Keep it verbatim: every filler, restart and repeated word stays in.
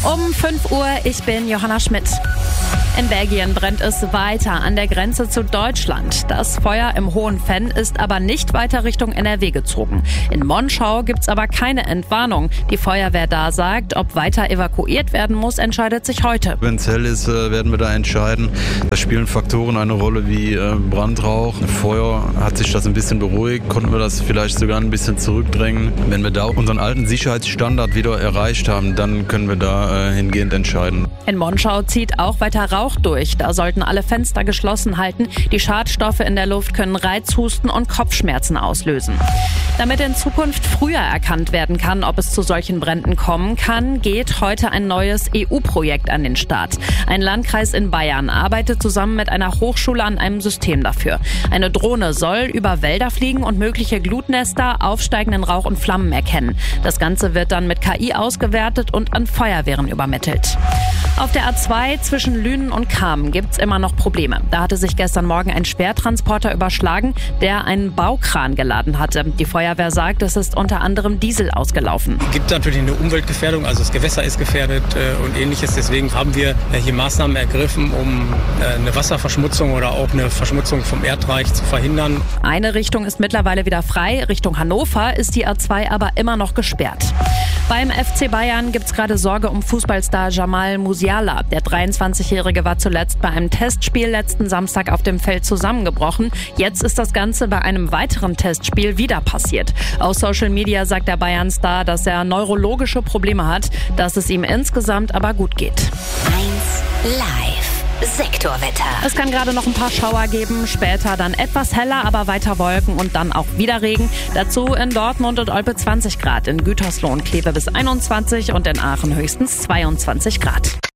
Um fünf Uhr, ich bin Johanna Schmidt. In Belgien brennt es weiter an der Grenze zu Deutschland. Das Feuer im Hohen Venn ist aber nicht weiter Richtung N R W gezogen. In Monschau gibt's aber keine Entwarnung. Die Feuerwehr da sagt, ob weiter evakuiert werden muss, entscheidet sich heute. Wenn es hell ist, werden wir da entscheiden. Da spielen Faktoren eine Rolle wie Brandrauch. Feuer hat sich das ein bisschen beruhigt, konnten wir das vielleicht sogar ein bisschen zurückdrängen. Wenn wir da unseren alten Sicherheitsstandard wieder erreicht haben, dann können wir da hingehend entscheiden. In Monschau zieht auch weiter Rauch durch. Da sollten alle Fenster geschlossen halten. Die Schadstoffe in der Luft können Reizhusten und Kopfschmerzen auslösen. Damit in Zukunft früher erkannt werden kann, ob es zu solchen Bränden kommen kann, geht heute ein neues E U-Projekt an den Start. Ein Landkreis in Bayern arbeitet zusammen mit einer Hochschule an einem System dafür. Eine Drohne soll über Wälder fliegen und mögliche Glutnester, aufsteigenden Rauch und Flammen erkennen. Das Ganze wird dann mit K I ausgewertet und an Feuerwehren übermittelt. Auf der A zwei zwischen Lünen und Kamen gibt's immer noch Probleme. Da hatte sich gestern Morgen ein Schwertransporter überschlagen, der einen Baukran geladen hatte. Die Feuerwehr sagt, es ist unter anderem Diesel ausgelaufen. Es gibt natürlich eine Umweltgefährdung, also das Gewässer ist gefährdet äh, und ähnliches. Deswegen haben wir äh, hier Maßnahmen ergriffen, um äh, eine Wasserverschmutzung oder auch eine Verschmutzung vom Erdreich zu verhindern. Eine Richtung ist mittlerweile wieder frei. Richtung Hannover ist die A zwei aber immer noch gesperrt. Beim F C Bayern gibt's gerade Sorge um Fußballstar Jamal Musiala. Der dreiundzwanzigjährige war zuletzt bei einem Testspiel letzten Samstag auf dem Feld zusammengebrochen. Jetzt ist das Ganze bei einem weiteren Testspiel wieder passiert. Aus Social Media sagt der Bayern-Star, dass er neurologische Probleme hat, dass es ihm insgesamt aber gut geht. eins Live Sektorwetter. Es kann gerade noch ein paar Schauer geben, später dann etwas heller, aber weiter Wolken und dann auch wieder Regen. Dazu in Dortmund und Olpe zwanzig Grad, in Gütersloh und Kleve bis einundzwanzig und in Aachen höchstens zweiundzwanzig Grad.